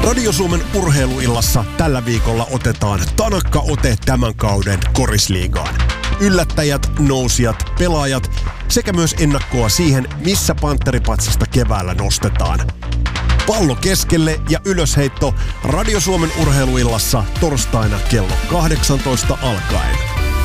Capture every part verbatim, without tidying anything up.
Radio Suomen urheiluillassa tällä viikolla otetaan tanakka ote tämän kauden korisliigaan. Yllättäjät, nousijat, pelaajat sekä myös ennakkoa siihen, missä pantteripatsasta keväällä nostetaan. Pallo keskelle ja ylösheitto Radio Suomen urheiluillassa torstaina kello kahdeksantoista alkaen.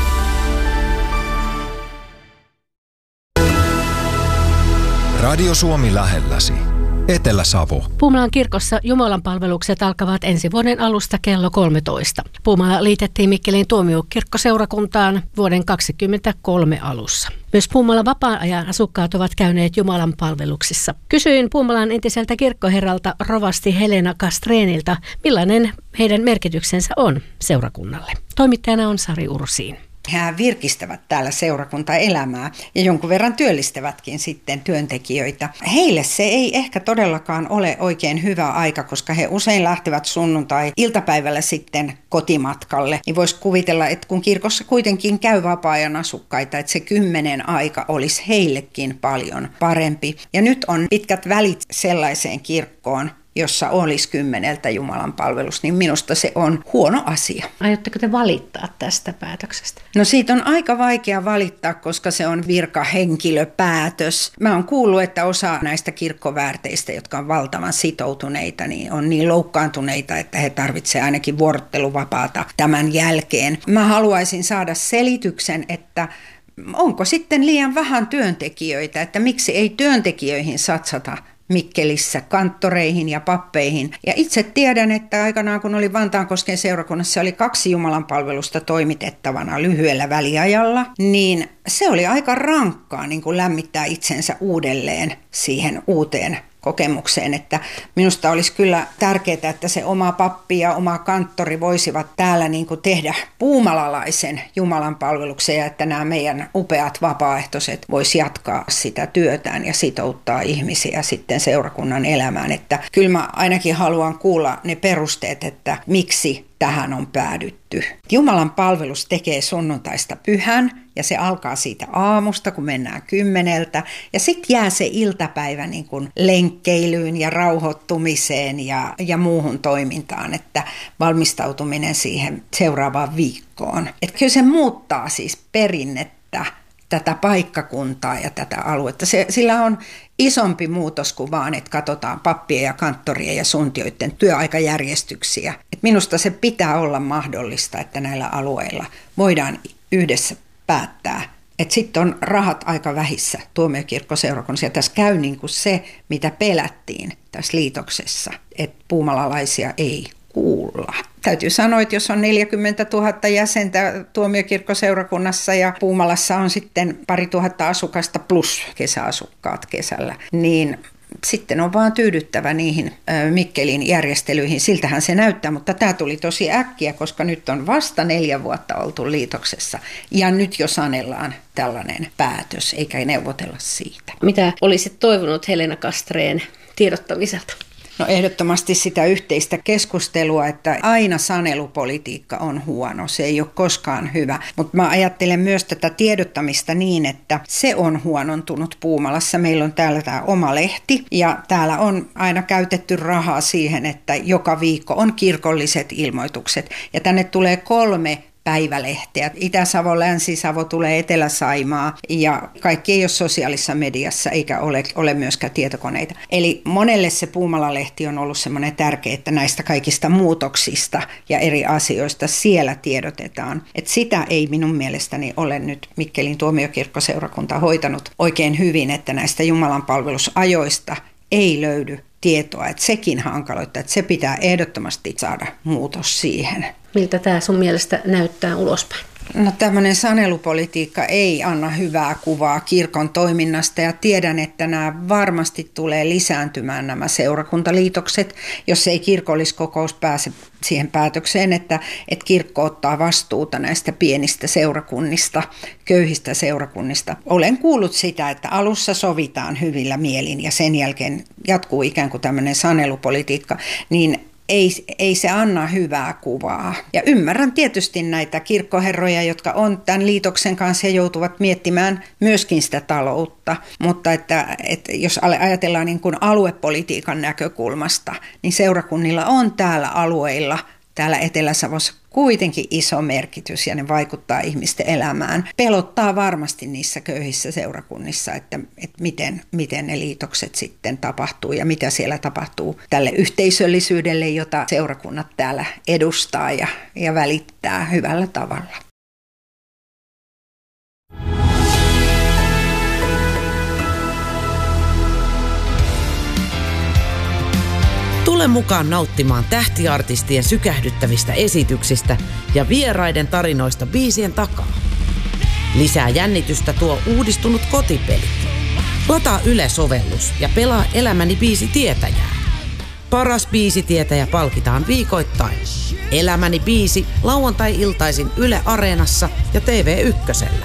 Radio Suomi lähelläsi. Etelä-Savo. Puumalan kirkossa jumalanpalvelukset alkavat ensi vuoden alusta kello kolmetoista. Puumala liitettiin Mikkelin tuomiokirkkoseurakuntaan vuoden kaksikymmentäkolme alussa. Myös Puumalan vapaa-ajan asukkaat ovat käyneet jumalanpalveluksissa. Kysyin Puumalan entiseltä kirkkoherralta rovasti Helena Kastreenilta, millainen heidän merkityksensä on seurakunnalle. Toimittajana on Sari Ursiin. He virkistävät täällä seurakuntaelämää ja jonkun verran työllistävätkin sitten työntekijöitä. Heille se ei ehkä todellakaan ole oikein hyvä aika, koska he usein lähtevät sunnuntai-iltapäivällä sitten kotimatkalle. Niin voisi kuvitella, että kun kirkossa kuitenkin käy vapaa-ajan asukkaita, että se kymmenen aika olisi heillekin paljon parempi. Ja nyt on pitkät välit sellaiseen kirkkoon, jossa olisi kymmeneltä Jumalan palvelus, niin minusta se on huono asia. Aiotteko te valittaa tästä päätöksestä? No siitä on aika vaikea valittaa, koska se on virkahenkilöpäätös. Mä oon kuullut, että osa näistä kirkkoväärteistä, jotka on valtavan sitoutuneita, niin on niin loukkaantuneita, että he tarvitsevat ainakin vuorotteluvapaata tämän jälkeen. Mä haluaisin saada selityksen, että onko sitten liian vähän työntekijöitä, että miksi ei työntekijöihin satsata Mikkelissä, kanttoreihin ja pappeihin. Ja itse tiedän, että aikanaan kun oli Vantaankosken seurakunnassa, oli kaksi jumalanpalvelusta toimitettavana lyhyellä väliajalla, niin se oli aika rankkaa niin kuin lämmittää itsensä uudelleen siihen uuteen kokemukseen, että minusta olisi kyllä tärkeää, että se oma pappi ja oma kanttori voisivat täällä niin kuin tehdä puumalalaisen Jumalan palveluksen ja että nämä meidän upeat vapaaehtoiset vois jatkaa sitä työtään ja sitouttaa ihmisiä sitten seurakunnan elämään. Että kyllä mä ainakin haluan kuulla ne perusteet, että miksi tähän on päädytty. Jumalan palvelus tekee sunnuntaista pyhän ja se alkaa siitä aamusta, kun mennään kymmeneltä. Ja sitten jää se iltapäivä niin kuin lenkkeilyyn ja rauhoittumiseen ja, ja muuhun toimintaan, että valmistautuminen siihen seuraavaan viikkoon. Että kyllä se muuttaa siis perinnettä, tätä paikkakuntaa ja tätä aluetta. Se, sillä on isompi muutos kuin vaan, että katsotaan pappien ja kanttorien ja suntioiden työaikajärjestyksiä. Et minusta se pitää olla mahdollista, että näillä alueilla voidaan yhdessä päättää. Että sitten on rahat aika vähissä tuomiokirkkoseurakunnassa. Ja tässä käy niin kuin se, mitä pelättiin tässä liitoksessa, että puumalalaisia ei kuulla. Täytyy sanoa, että jos on neljäkymmentätuhatta jäsentä tuomiokirkkoseurakunnassa ja Puumalassa on sitten pari tuhatta asukasta plus kesäasukkaat kesällä, niin sitten on vaan tyydyttävä niihin Mikkelin järjestelyihin. Siltähän se näyttää, mutta tämä tuli tosi äkkiä, koska nyt on vasta neljä vuotta oltu liitoksessa ja nyt jo sanellaan tällainen päätös, eikä neuvotella siitä. Mitä olisit toivonut Helena Kastreen tiedottamiselta? No ehdottomasti sitä yhteistä keskustelua, että aina sanelupolitiikka on huono, se ei ole koskaan hyvä. Mutta mä ajattelen myös tätä tiedottamista niin, että se on huonontunut Puumalassa. Meillä on täällä tämä oma lehti ja täällä on aina käytetty rahaa siihen, että joka viikko on kirkolliset ilmoitukset ja tänne tulee kolme päivälehteä. Itä-Savo, Länsi-Savo, tulee Etelä-Saimaa ja kaikki ei ole sosiaalisessa mediassa eikä ole, ole myöskään tietokoneita. Eli monelle se Puumala-lehti on ollut semmoinen tärkeä, että näistä kaikista muutoksista ja eri asioista siellä tiedotetaan. Et sitä ei minun mielestäni ole nyt Mikkelin tuomiokirkkoseurakunta hoitanut oikein hyvin, että näistä jumalanpalvelusajoista ei löydy tietoa, että sekin hankaloittaa, että se pitää ehdottomasti saada muutos siihen. Miltä tämä sun mielestä näyttää ulospäin? No tämmöinen sanelupolitiikka ei anna hyvää kuvaa kirkon toiminnasta ja tiedän, että nämä varmasti tulee lisääntymään nämä seurakuntaliitokset, jos ei kirkolliskokous pääse siihen päätökseen, että, että kirkko ottaa vastuuta näistä pienistä seurakunnista, köyhistä seurakunnista. Olen kuullut sitä, että alussa sovitaan hyvillä mielin ja sen jälkeen jatkuu ikään kuin tämmöinen sanelupolitiikka, niin ei, ei se anna hyvää kuvaa. Ja ymmärrän tietysti näitä kirkkoherroja, jotka on tämän liitoksen kanssa ja joutuvat miettimään myöskin sitä taloutta. Mutta että, että jos ajatellaan niin kuin aluepolitiikan näkökulmasta, niin seurakunnilla on täällä alueilla, täällä Etelä-Savossa kuitenkin iso merkitys ja ne vaikuttaa ihmisten elämään. Pelottaa varmasti niissä köyhissä seurakunnissa, että, että miten, miten ne liitokset sitten tapahtuu ja mitä siellä tapahtuu tälle yhteisöllisyydelle, jota seurakunnat täällä edustaa ja, ja välittää hyvällä tavalla. Tule mukaan nauttimaan tähtiartistien sykähdyttävistä esityksistä ja vieraiden tarinoista biisien takaa. Lisää jännitystä tuo uudistunut kotipeli. Lataa Yle-sovellus ja pelaa Elämäni biisitietäjää. Paras biisitietäjä palkitaan viikoittain. Elämäni biisi lauantai-iltaisin Yle Areenassa ja T V ykkösellä.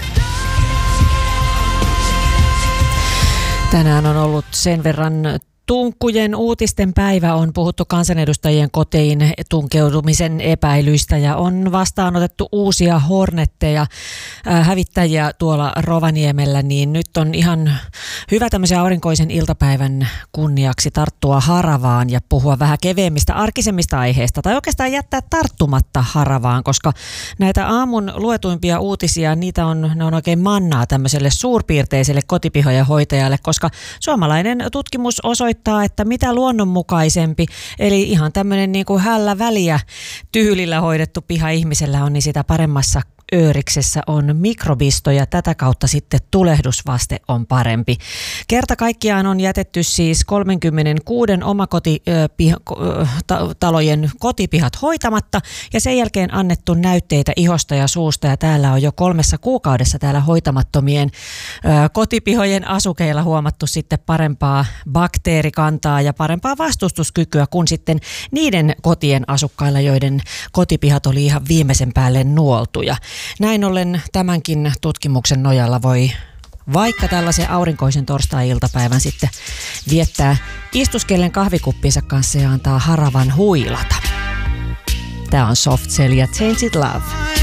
Tänään on ollut sen verran tunkkujen uutisten päivä, on puhuttu kansanedustajien koteihin tunkeutumisen epäilyistä ja on vastaanotettu uusia hornetteja, äh, hävittäjiä tuolla Rovaniemellä, niin nyt on ihan hyvä tämmöisen aurinkoisen iltapäivän kunniaksi tarttua haravaan ja puhua vähän keveämmistä arkisemmista aiheista tai oikeastaan jättää tarttumatta haravaan, koska näitä aamun luetuimpia uutisia, niitä on, ne on oikein mannaa tämmöiselle suurpiirteiselle kotipihojen hoitajalle, koska suomalainen tutkimus osoittaa, että mitä luonnonmukaisempi, eli ihan tämmöinen niin kuin hällä väliä tyylillä hoidettu piha ihmisellä on, niin sitä paremmassa ööriksessä on mikrobisto ja tätä kautta sitten tulehdusvaste on parempi. Kerta kaikkiaan on jätetty siis kolmekymmentäkuusi omakotitalojen kotipihat hoitamatta ja sen jälkeen annettu näytteitä ihosta ja suusta ja täällä on jo kolmessa kuukaudessa täällä hoitamattomien ö, kotipihojen asukeilla huomattu sitten parempaa bakteerikantaa ja parempaa vastustuskykyä kuin sitten niiden kotien asukkailla, joiden kotipihat oli ihan viimeisen päälle nuoltuja. Näin ollen tämänkin tutkimuksen nojalla voi vaikka tällaisen aurinkoisen torstai-iltapäivän sitten viettää istuskellen kahvikuppinsa kanssa ja antaa haravan huilata. Tämä on Soft Cell ja Change It Love.